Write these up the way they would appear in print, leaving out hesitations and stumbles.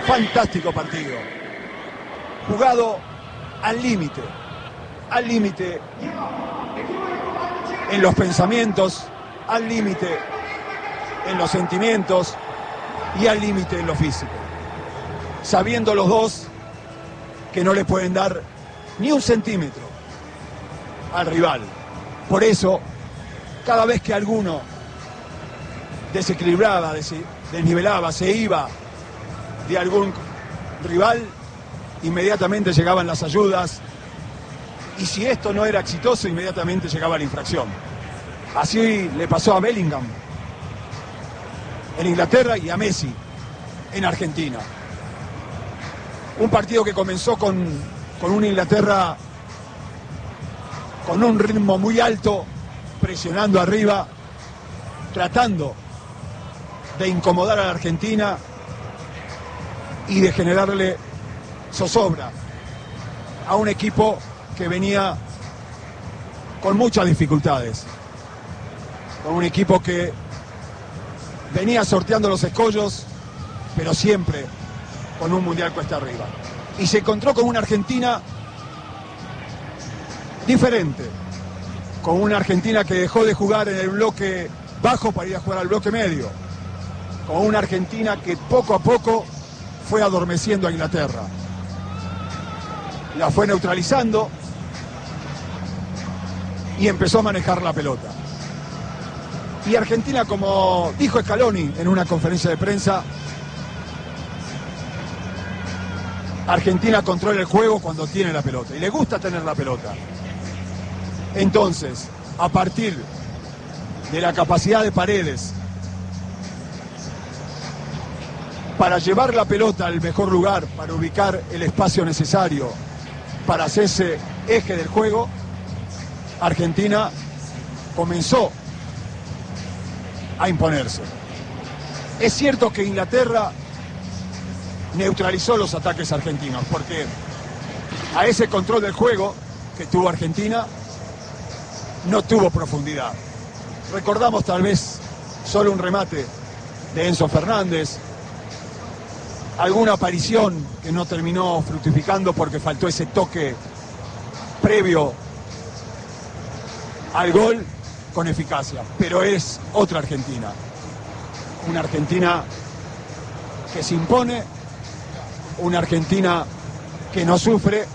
Fantástico partido. Jugado al límite en los pensamientos, al límite en los sentimientos y al límite en lo físico. Sabiendo los dos que no le pueden dar ni un centímetro al rival. Por eso, cada vez que alguno desequilibraba, desnivelaba, se iba de algún rival, inmediatamente llegaban las ayudas, y si esto no era exitoso, inmediatamente llegaba la infracción. Así le pasó a Bellingham en Inglaterra y a Messi en Argentina. Un partido que comenzó con una Inglaterra con un ritmo muy alto, presionando arriba, tratando de incomodar a la Argentina y de generarle zozobra a un equipo que venía con muchas dificultades, con un equipo que venía sorteando los escollos, pero siempre con un mundial cuesta arriba. Y se encontró con una Argentina diferente, con una Argentina que dejó de jugar en el bloque bajo para ir a jugar al bloque medio, con una Argentina que poco a poco fue adormeciendo a Inglaterra, la fue neutralizando y empezó a manejar la pelota. Y Argentina, como dijo Scaloni en una conferencia de prensa, Argentina controla el juego cuando tiene la pelota y le gusta tener la pelota. Entonces, a partir de la capacidad de Paredes para llevar la pelota al mejor lugar, para ubicar el espacio necesario para hacerse eje del juego, Argentina comenzó a imponerse. Es cierto que Inglaterra neutralizó los ataques argentinos, porque a ese control del juego que tuvo Argentina no tuvo profundidad. Recordamos tal vez solo un remate de Enzo Fernández, alguna aparición que no terminó fructificando porque faltó ese toque previo al gol con eficacia. Pero es otra Argentina, una Argentina que se impone, una Argentina que no sufre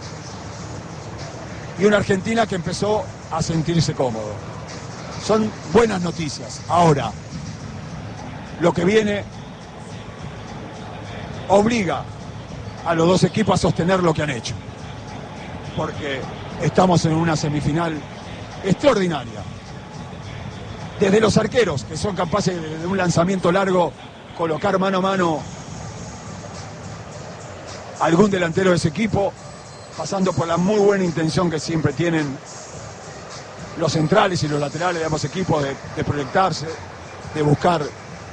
y una Argentina que empezó a sentirse cómodo. Son buenas noticias. Ahora, lo que viene obliga a los dos equipos a sostener lo que han hecho, porque estamos en una semifinal extraordinaria. Desde los arqueros, que son capaces de un lanzamiento largo colocar mano a mano a algún delantero de ese equipo, pasando por la muy buena intención que siempre tienen los centrales y los laterales de ambos equipos de proyectarse, de buscar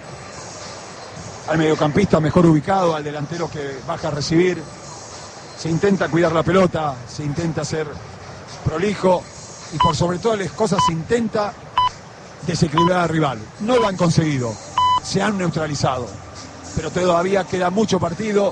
al mediocampista mejor ubicado, al delantero que baja a recibir. Se intenta cuidar la pelota, se intenta ser prolijo y por sobre todas las cosas se intenta desequilibrar al rival. No lo han conseguido, se han neutralizado, pero todavía queda mucho partido,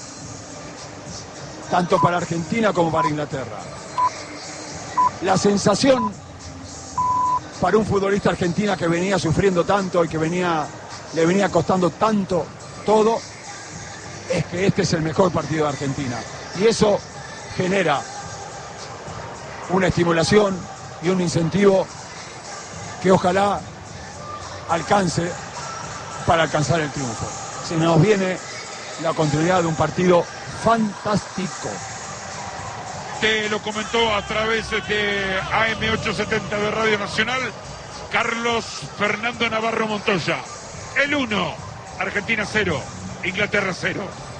tanto para Argentina como para Inglaterra. La sensación para un futbolista argentina que venía sufriendo tanto y que le venía costando tanto todo, es que este es el mejor partido de Argentina. Y eso genera una estimulación y un incentivo que ojalá alcance para alcanzar el triunfo. Se nos viene la continuidad de un partido fantástico. Te lo comentó a través de AM870 de Radio Nacional Carlos Fernando Navarro Montoya. El 1, Argentina 0, Inglaterra 0.